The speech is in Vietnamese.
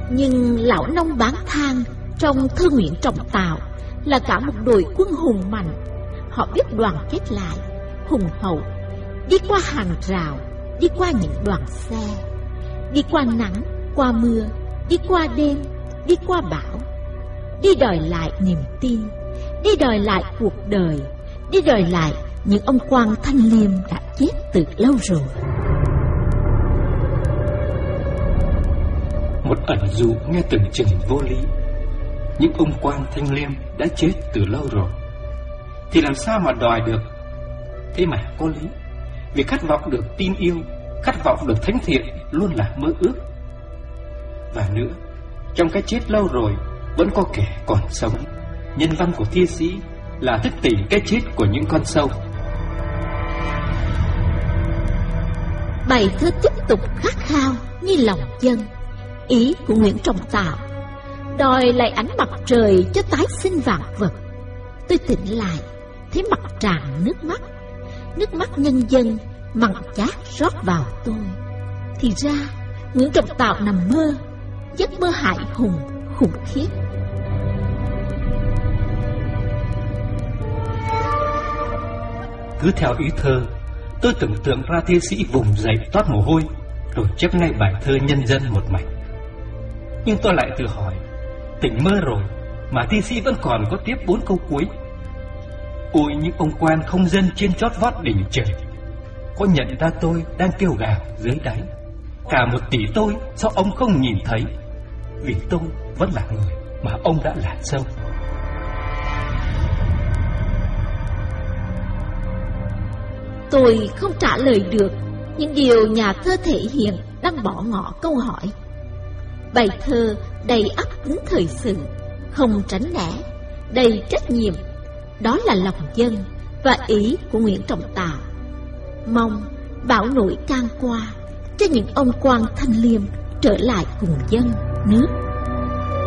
Nhưng lão nông bán than trong thơ Nguyễn Trọng Tạo là cả một đội quân hùng mạnh. Họ biết đoàn kết lại, hùng hậu, đi qua hàng rào, đi qua những đoàn xe, đi qua nắng, qua mưa, đi qua đêm, đi qua bão, đi đòi lại niềm tin, đi đòi lại cuộc đời, đi đòi lại những ông quan thanh liêm đã chết từ lâu rồi. Một ẩn dụ nghe tưởng chừng vô lý. Những ông quan thanh liêm đã chết từ lâu rồi thì làm sao mà đòi được? Thế mà có lý, vì khát vọng được tin yêu, khát vọng được thánh thiện luôn là mơ ước. Và nữa, trong cái chết lâu rồi vẫn có kẻ còn sống. Nhân văn của thi sĩ là thức tỉnh cái chết của những con sâu. Bài thơ tiếp tục khát khao như lòng dân. Ý của Nguyễn Trọng Tạo đòi lại ánh mặt trời cho tái sinh vạn vật. Tôi tỉnh lại thấy mặt tràn nước mắt nhân dân mặn chát rót vào tôi. Thì ra Nguyễn Trọng Tạo nằm mơ, giấc mơ hại hùng khủng khiếp. Cứ theo ý thơ, tôi tưởng tượng ra thi sĩ vùng dậy toát mồ hôi, rồi chép ngay bài thơ nhân dân một mạch. Nhưng tôi lại tự hỏi, tỉnh mơ rồi mà thi sĩ vẫn còn có tiếp 4 câu cuối. Ôi những ông quan không dân trên chót vót đỉnh trời, có nhận ra tôi đang kêu gào dưới đáy. Cả 1 tỷ tôi sao ông không nhìn thấy? Vì tôi vẫn là người mà ông đã là sâu. Tôi không trả lời được những điều nhà thơ thể hiện đang bỏ ngỏ câu hỏi. Bài thơ đầy ắp tính thời sự, không tránh né, đầy trách nhiệm. Đó là lòng dân và ý của Nguyễn Trọng Tạo. Mong bão nổi can qua cho những ông quan thanh liêm trở lại cùng dân nước.